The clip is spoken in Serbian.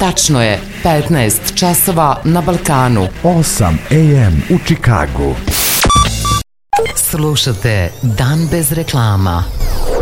Tačno je 15 časova na Balkanu. 8 AM u Čikagu. Slušate Dan bez reklama.